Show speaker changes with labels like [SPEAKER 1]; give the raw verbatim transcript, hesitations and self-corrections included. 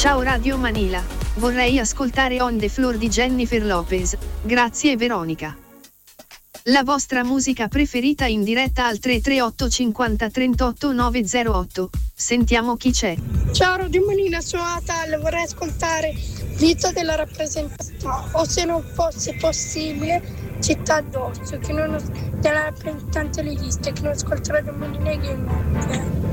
[SPEAKER 1] Ciao Radio Manila, vorrei ascoltare On the Floor di Jennifer Lopez, grazie Veronica. La vostra musica preferita in diretta al tre tre otto cinquanta trentotto nove zero otto, sentiamo chi c'è.
[SPEAKER 2] Ciao Radio Manila, sono Atal, vorrei ascoltare Vita della rappresentante, o se non fosse possibile Città d'Ozio, che non ho, della rappresentante leghista, che non ascolta Radio Manila e Game On.